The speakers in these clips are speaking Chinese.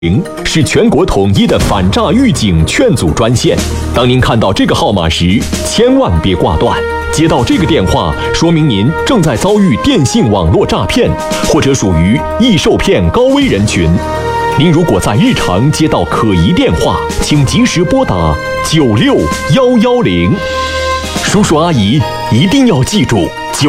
是全国统一的反诈预警劝阻专线。当您看到这个号码时，千万别挂断。接到这个电话，说明您正在遭遇电信网络诈骗，或者属于易受骗高危人群。您如果在日常接到可疑电话，请及时拨打96110。叔叔阿姨一定要记住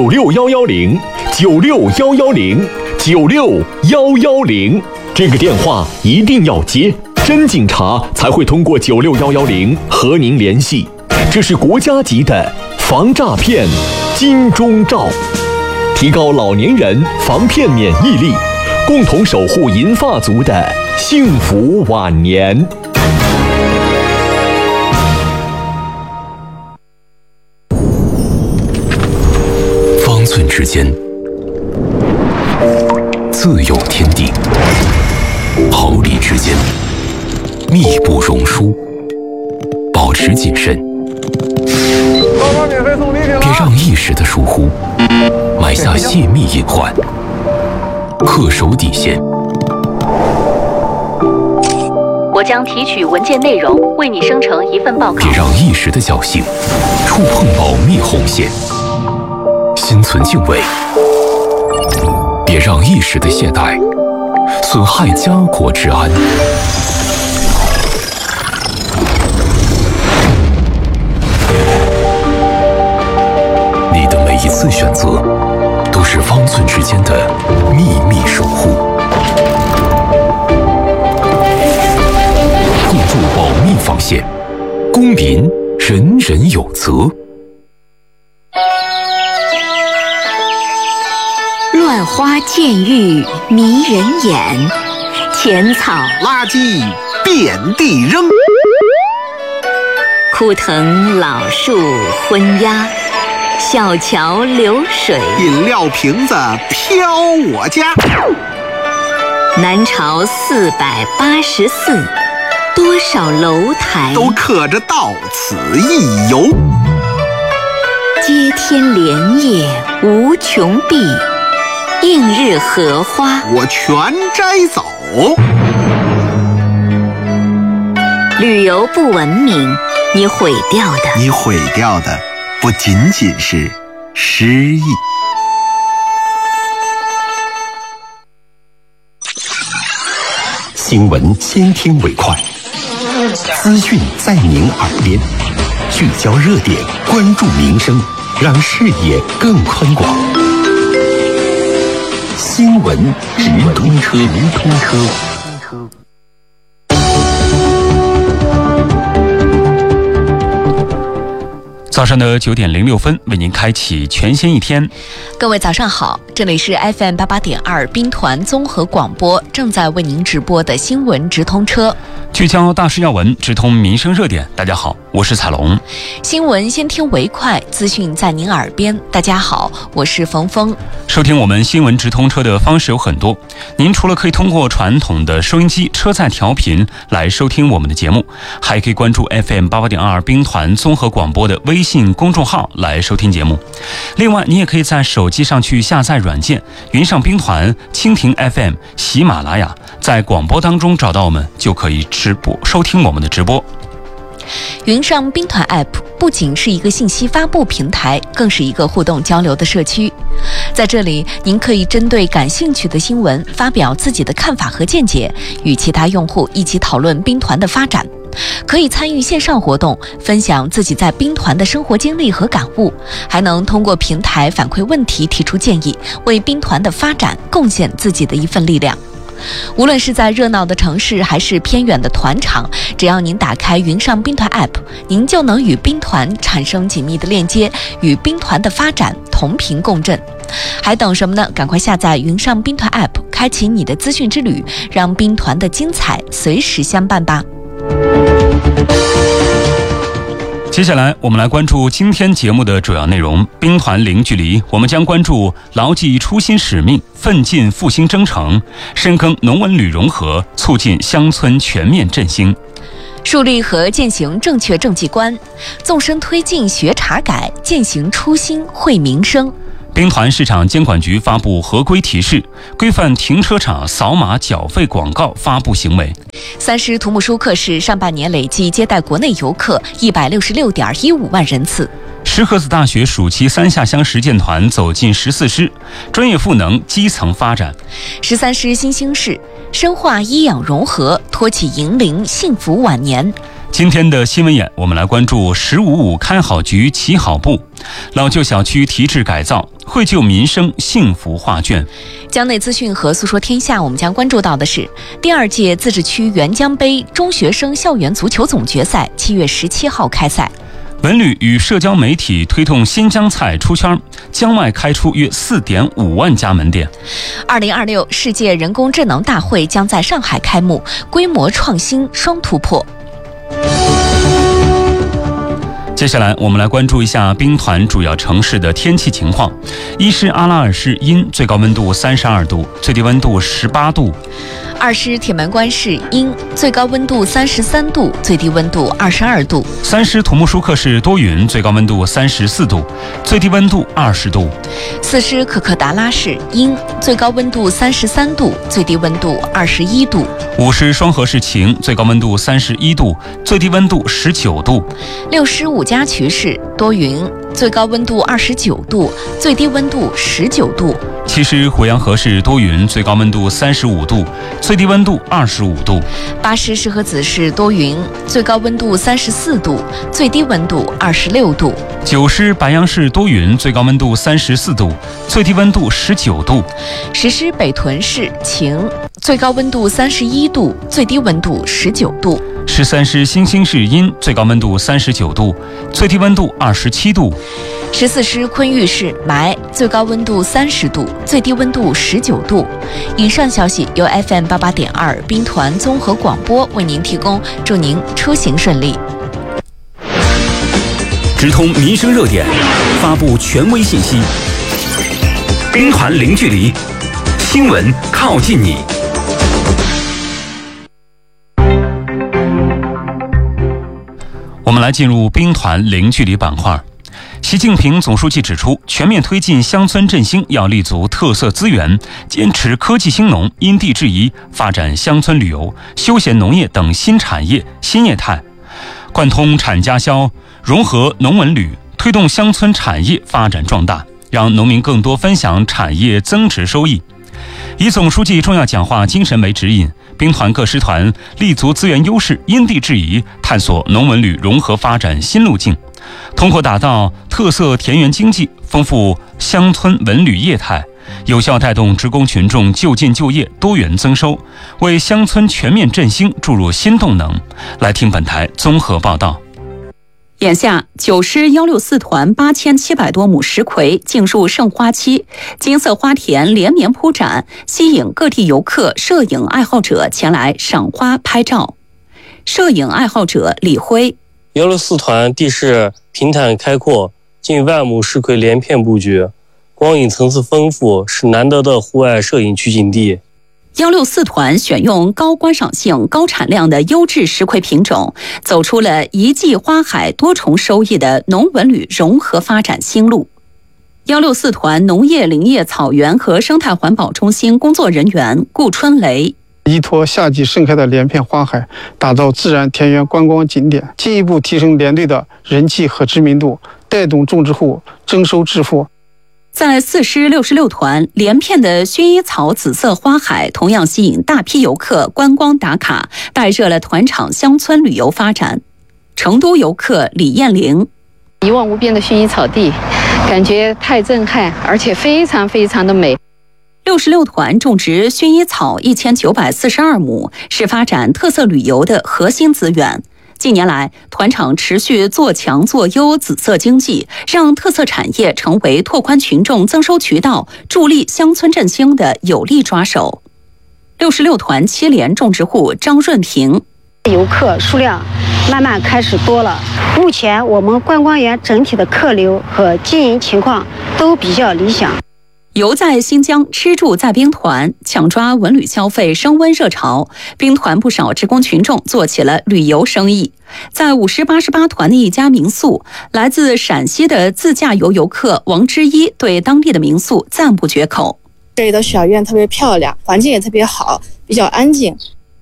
96110，96110，96110，这个电话一定要接，真警察才会通过96110和您联系。这是国家级的防诈骗金钟罩，提高老年人防骗免疫力，共同守护银发族的幸福晚年。 方寸之间，自有天地；毫厘之间，密不容疏。保持谨慎，别让一时的疏忽埋下泄密隐患。恪守底线。 我将提取文件内容，为你生成一份报告。 别让一时的侥幸触碰保密红线。心存敬畏，别让一时的懈怠损害家国之安。你的每一次选择，都是方寸之间的秘密守护。共筑保密防线，公民人人有责。 乱花渐欲迷人眼，浅草垃圾遍地扔， 枯藤老树昏鸦，小桥流水， 饮料瓶子飘我家。 南朝484，多少楼台都刻着到此一游。 接天莲叶无穷碧，映日荷花我全摘走。 旅游不文明，你毁掉的不仅仅是诗意。 新闻先听为快，资讯在您耳边，聚焦热点，关注民生，让视野更宽广。新闻直通车。早上的9点06分，为您开启全新一天。 各位早上好，这里是 FM88.2兵团综合广播，正在为您直播的新闻直通车， 聚焦大事要闻，直通民生热点。大家好，我是彩龙。 新闻先听为快，资讯在您耳边。大家好，我是冯峰。 收听我们新闻直通车的方式有很多，您除了可以通过传统的收音机车载调频来收听我们的节目，还可以关注 FM88.2兵团综合广播的微信公众号来收听节目。另外，你也可以在手机上去下载软件云上兵团、蜻蜓 FM、喜马拉雅，在广播当中找到我们，就可以直播收听我们的直播。 云上兵团 App 不仅是一个信息发布平台，更是一个互动交流的社区。在这里，您可以针对感兴趣的新闻发表自己的看法和见解，与其他用户一起讨论兵团的发展，可以参与线上活动，分享自己在兵团的生活经历和感悟，还能通过平台反馈问题，提出建议，为兵团的发展贡献自己的一份力量。无论是在热闹的城市还是偏远的团场，只要您打开云上兵团 App， 您就能与兵团产生紧密的链接，与兵团的发展同频共振。还等什么呢？赶快下载云上兵团 App， 开启你的资讯之旅，让兵团的精彩随时相伴吧。 接下来我们来关注今天节目的主要内容。兵团零距离，我们将关注牢记初心使命，奋进复兴征程，深耕农文旅融合，促进乡村全面振兴。 树立和践行正确政绩观，纵深推进学查改，践行初心惠民生。 兵团市场监管局发布合规提示，规范停车场扫码缴费广告发布行为。 三师土木舒克市上半年累计接待国内游客166.15万人次。 石河子大学暑期3下乡实践团走进14师，专业赋能基层发展。 13师新兴市深化医养融合，托起银龄幸福晚年。 今天的新闻眼，我们来关注“15.5开好局起好步”，老旧小区提质改造，惠救民生幸福画卷。 江内资讯和诉说天下，我们将关注到的是第2届自治区沅江杯中学生校园足球总决赛7月17号开赛。 文旅与社交媒体推动新疆菜出圈，江外开出约4.5万家门店。 2026世界人工智能大会将在上海开幕，规模创新双突破。 接下来我们来关注一下兵团主要城市的天气情况。一师阿拉尔市阴，最高温度32度，最低温度18度。 2师铁门关市阴，最高温度33度，最低温度22度。 3师土木舒克市多云，最高温度34度，最低温度20度。 4师可可达拉市阴，最高温度33度，最低温度21度。 5师双河市晴，最高温度31度，最低温度19度。 6师五家渠市多云，最高温度29度，最低温度19度。 7师鄱阳河市多云，最高温度35度，最低温度25度。 8师石河子市多云，最高温度34度，最低温度26度。 9师白杨市多云，最高温度34度，最低温度19度。 10师北屯市晴，最高温度31度，最低温度19度。 13师新兴市阴，最高温度39度，最低温度27度。 14师昆玉市霾，最高温度30度，最低温度19度。以上消息由 FM 88.2兵团综合广播为您提供，祝您出行顺利。 直通民生热点，发布权威信息，兵团零距离，新闻靠近你。 我们来进入兵团零距离板块。习近平总书记指出，全面推进乡村振兴要立足特色资源，坚持科技兴农、因地制宜，发展乡村旅游、休闲农业等新产业新业态，贯通产家销，融合农文旅，推动乡村产业发展壮大，让农民更多分享产业增值收益。以总书记重要讲话精神为指引，兵团各师团立足资源优势，因地制宜，探索农文旅融合发展新路径，通过打造特色田园经济，丰富乡村文旅业态，有效带动职工群众就近就业、多元增收，为乡村全面振兴注入新动能。来听本台综合报道。 眼下9师164团8700多亩石葵进入盛花期，金色花田连绵铺展，吸引各地游客、摄影爱好者前来赏花拍照。摄影爱好者李辉 ，164团地势平坦开阔，近1万亩石葵连片布局，光影层次丰富，是难得的户外摄影取景地。 164团选用高观赏性、高产量的优质石葵品种，走出了一季花海多重收益的农文旅融合发展新路。164团农业林业草原和生态环保中心工作人员顾春雷， 依托夏季盛开的连片花海，打造自然田园观光景点，进一步提升连队的人气和知名度，带动种植户增收致富。 在4师66团，连片的薰衣草紫色花海同样吸引大批游客观光打卡，带热了团场乡村旅游发展。成都游客李艳玲， 一望无边的薰衣草地，感觉太震撼，而且非常非常的美。 66团种植薰衣草1942亩，是发展特色旅游的核心资源。近年来，团场持续做强做优紫色经济，让特色产业成为拓宽群众增收渠道、助力乡村振兴的有力抓手。66团7连种植户张润平， 游客数量慢慢开始多了，目前我们观光园整体的客流和经营情况都比较理想。 游在新疆，吃住在兵团，抢抓文旅消费升温热潮，兵团不少职工群众做起了旅游生意。在5088团的一家民宿，来自陕西的自驾游客王之一对当地的民宿赞不绝口。 这里的小院特别漂亮，环境也特别好，比较安静。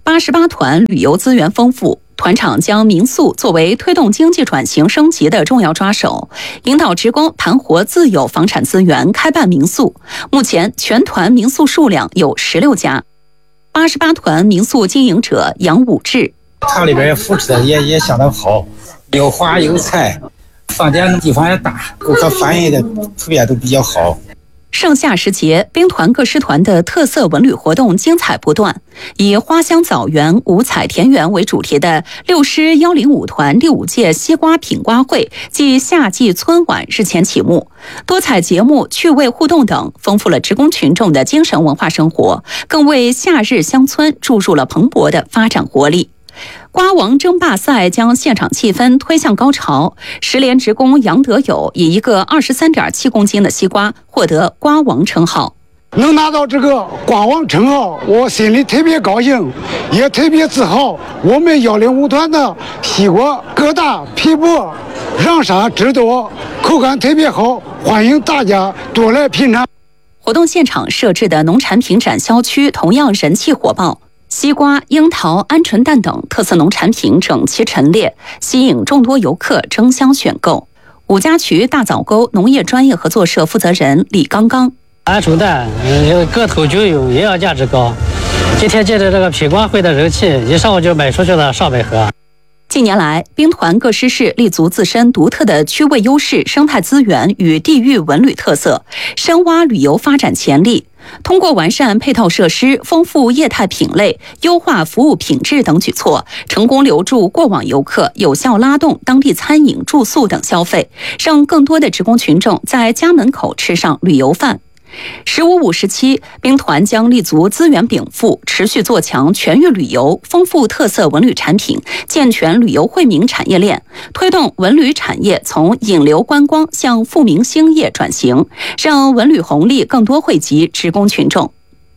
88团旅游资源丰富，团长将民宿作为推动经济转型升级的重要抓手，引导职工盘活自有房产资源，开办民宿。目前全团民宿数量有16家。88团民宿经营者杨武志， 它里边扶持的也相当好，有花有菜，饭店的地方也大，顾客反映的普遍都比较好。 盛夏时节，兵团各师团的特色文旅活动精彩不断。以花香枣园、五彩田园为主题的6师105团第5届西瓜品瓜会暨夏季春晚日前启幕，多彩节目、趣味互动等丰富了职工群众的精神文化生活，更为夏日乡村注入了蓬勃的发展活力。瓜王争霸赛将现场气氛推向高潮，石联职工杨德友以一个23.7公斤的西瓜获得瓜王称号。 能拿到这个瓜王称号，我心里特别高兴，也特别自豪。我们105团的西瓜个大皮薄，瓤沙汁多，口感特别好，欢迎大家多来品尝。 活动现场设置的农产品展销区同样人气火爆。西瓜、樱桃、鹌鹑蛋等特色农产品整齐陈列，吸引众多游客争相选购。五家渠大枣沟农业专业合作社负责人李刚刚， 鹌鹑蛋个头就有，营养价值高。今天借着这个品瓜会的人气，一上午就卖出去了上百盒。 近年来，兵团各师室立足自身独特的区位优势、生态资源与地域文旅特色，深挖旅游发展潜力。通过完善配套设施、丰富业态品类、优化服务品质等举措，成功留住过往游客，有效拉动当地餐饮、住宿等消费，让更多的职工群众在家门口吃上旅游饭。15-57，兵团将立足资源禀赋，持续做强全域旅游，丰富特色文旅产品，健全旅游惠民产业链，推动文旅产业从引流观光向富民兴业转型，让文旅红利更多惠及职工群众。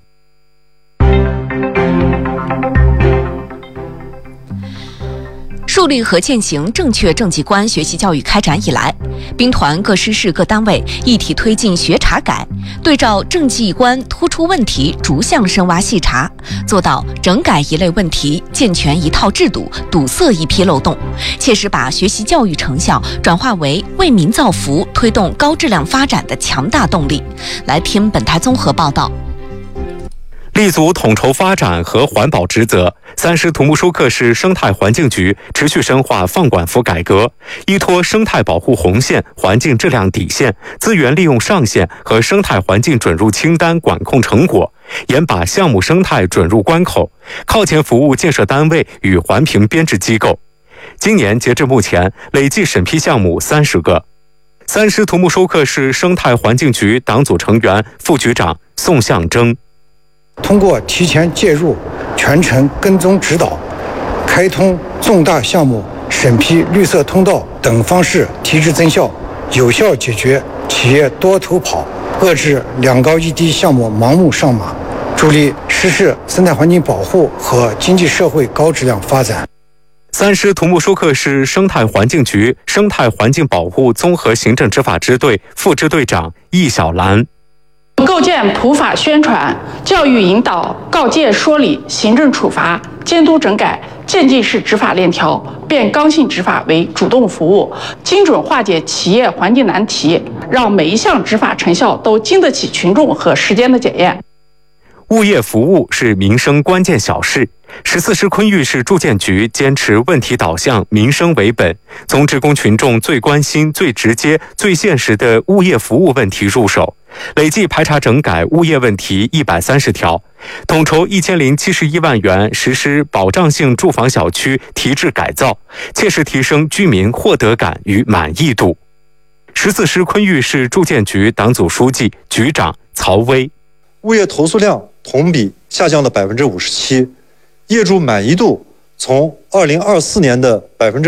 树立和践行正确政绩观学习教育开展以来，兵团各师室各单位一体推进学查改，对照政绩观突出问题，逐项深挖细查，做到整改一类问题，健全一套制度，堵塞一批漏洞，切实把学习教育成效转化为为民造福、推动高质量发展的强大动力。来听本台综合报道。 立足统筹发展和环保职责，3师土木疏课市生态环境局持续深化放管服改革，依托生态保护红线、环境质量底线、资源利用上限和生态环境准入清单管控成果，严把项目生态准入关口，靠前服务建设单位与环评编制机构。今年截至目前，累计审批项目30个。3师土木疏课市生态环境局党组成员、副局长宋向征。 通过提前介入、全程跟踪指导、开通重大项目审批绿色通道等方式提质增效，有效解决企业多头跑、遏制2高1低项目盲目上马，助力实施生态环境保护和经济社会高质量发展。 3师土木疏课市生态环境局生态环境保护综合行政执法支队副支队长易小兰。 构建普法宣传、教育引导、告诫说理、行政处罚、监督整改、渐进式执法链条，变刚性执法为主动服务，精准化解企业环境难题，让每一项执法成效都经得起群众和时间的检验。 物业服务是民生关键小事。14师昆玉市住建局坚持问题导向、民生为本，从职工群众最关心、最直接、最现实的物业服务问题入手，累计排查整改物业问题130条，统筹1071万元实施保障性住房小区提质改造，切实提升居民获得感与满意度。14师昆玉市住建局党组书记、局长曹威。 物业投诉量同比下降了57%，业主满意度从2024年的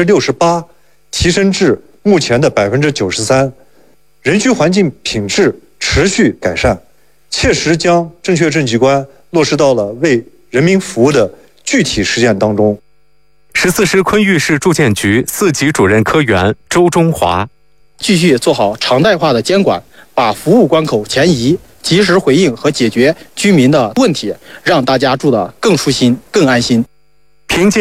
68%提升至目前的93%，人居环境品质持续改善， 切实将正确政绩观落实到了为人民服务的具体实践当中。 14师昆玉市住建局4级主任科员周中华， 继续做好常态化的监管，把服务关口前移，及时回应和解决居民的问题，让大家住得更舒心、更安心。 凭借